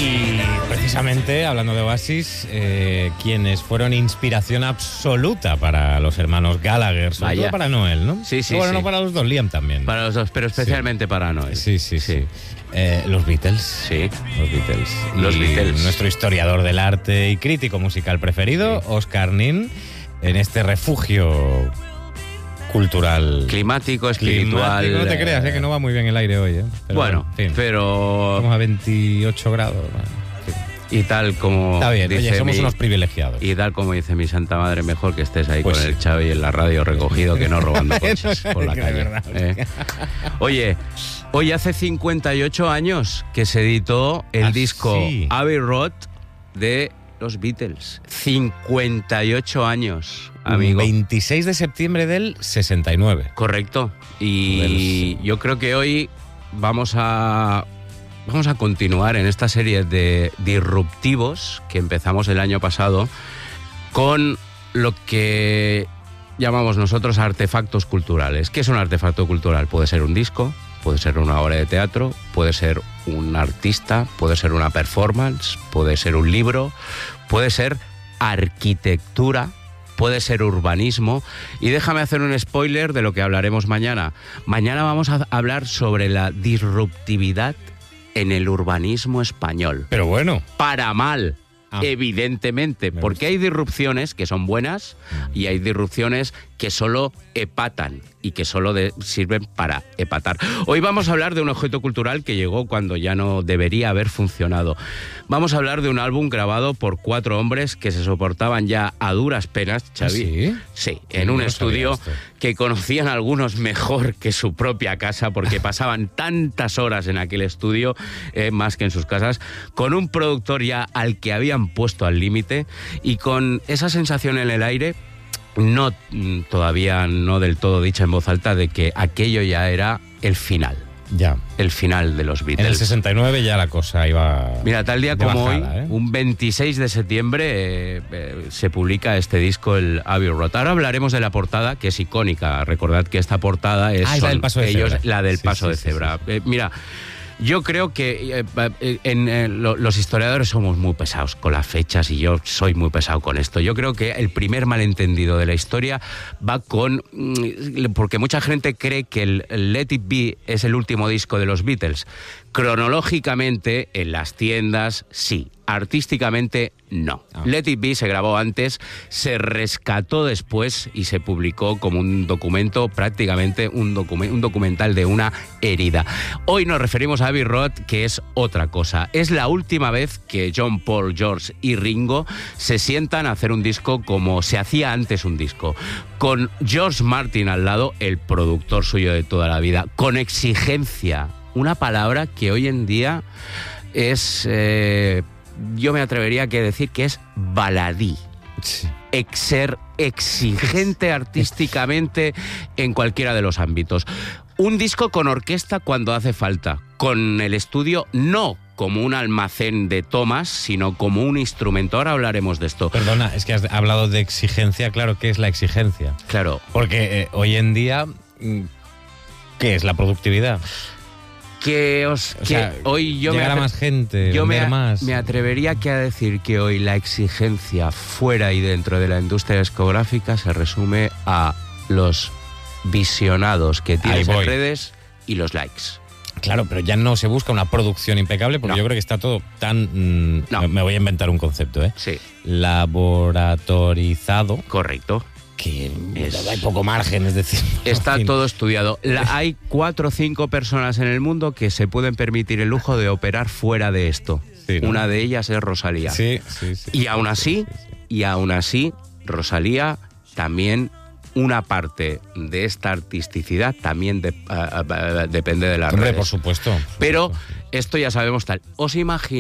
Y precisamente, hablando de Oasis, quienes fueron inspiración absoluta para los hermanos Gallagher, sobre todo para Noel, ¿no? Sí, sí, bueno, sí. no para los dos, Liam también. Para los dos, pero especialmente para Noel. Sí. Los Beatles. Sí. Los Beatles. Nuestro historiador del arte y crítico musical preferido, sí. Oscar Nin, en este refugio cultural. Climático, espiritual. No te creas, que no va muy bien el aire hoy. Pero bueno, en fin. Pero... Estamos a 28 grados. Y tal como... Está bien, dice somos unos privilegiados. Y tal como dice mi santa madre, mejor que estés ahí pues con el Xavi en la radio recogido que no robando coches por la calle. Oye, hoy hace 58 años que se editó el disco Abbey Road de los Beatles. 58 años, amigo. 26 de septiembre del 69. Correcto. Y yo creo que hoy vamos a continuar en esta serie de disruptivos que empezamos el año pasado con lo que llamamos nosotros artefactos culturales. ¿Qué es un artefacto cultural? Puede ser un disco, puede ser una obra de teatro, puede ser un artista, puede ser una performance, puede ser un libro, puede ser arquitectura, puede ser urbanismo. Y déjame hacer un spoiler de lo que hablaremos mañana. Mañana vamos a hablar sobre la disruptividad en el urbanismo español. Pero bueno. Para mal, evidentemente. Porque hay disrupciones que son buenas y hay disrupciones que solo epatan y que solo sirven para epatar. Hoy vamos a hablar de un objeto cultural que llegó cuando ya no debería haber funcionado. Vamos a hablar de un álbum grabado por 4 hombres que se soportaban ya a duras penas, Xavi. ¿Sí? Sí, en un estudio que conocían algunos mejor que su propia casa porque pasaban tantas horas en aquel estudio, más que en sus casas, con un productor ya al que habían puesto al límite y con esa sensación en el aire, todavía no del todo dicha en voz alta, de que aquello ya era el final. Ya. El final de los Beatles. En el 69 ya la cosa iba... Mira, tal día como bajada, hoy, un 26 de septiembre, se publica este disco, el Abbey Road. Ahora hablaremos de la portada, que es icónica. Recordad que esta portada es... la del paso de cebra. La del paso de cebra. Mira... Yo creo que los historiadores somos muy pesados con las fechas y yo soy muy pesado con esto. Yo creo que el primer malentendido de la historia va con... Porque mucha gente cree que el Let It Be es el último disco de los Beatles. Cronológicamente, en las tiendas, sí. Artísticamente, no. Let It Be se grabó antes, se rescató después y se publicó como un documento, prácticamente un documental de una herida. Hoy nos referimos a Abbey Road, que es otra cosa. Es la última vez que John, Paul, George y Ringo se sientan a hacer un disco como se hacía antes un disco. Con George Martin al lado, el productor suyo de toda la vida, con exigencia. Una palabra que hoy en día es... yo me atrevería a decir que es baladí. Sí. Ser exigente artísticamente en cualquiera de los ámbitos. Un disco con orquesta cuando hace falta, con el estudio no como un almacén de tomas, sino como un instrumento. Ahora hablaremos de esto. Perdona, es que has hablado de exigencia. Claro, ¿qué es la exigencia? Claro. Porque hoy en día, ¿qué es la productividad? Hoy yo llegar a más gente, me atrevería a decir que hoy la exigencia fuera y dentro de la industria discográfica se resume a los visionados que tienes en redes y los likes. Claro, pero ya no se busca una producción impecable porque yo creo que está todo tan... Me voy a inventar un concepto, Sí. Laboratorizado. Correcto. Que hay poco margen, es decir... Está todo estudiado. Hay 4 o 5 personas en el mundo que se pueden permitir el lujo de operar fuera de esto. Sí, ¿no? Una de ellas es Rosalía. Sí. Y aún así, Rosalía también... Una parte de esta artisticidad también depende de las redes. Por supuesto. Pero esto ya sabemos tal. ¿Os imagináis?